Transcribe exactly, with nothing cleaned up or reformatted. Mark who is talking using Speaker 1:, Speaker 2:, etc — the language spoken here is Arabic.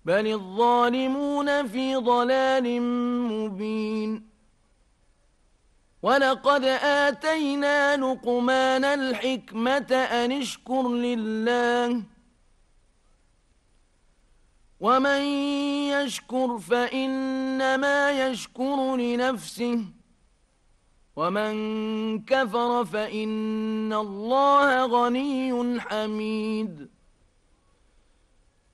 Speaker 1: بل الظالمون في ضلال مبين. ولقد آتينا لقمان الحكمة أن اشكر لله ومن يشكر فإنما يشكر لنفسه ومن كفر فإن الله غني حميد.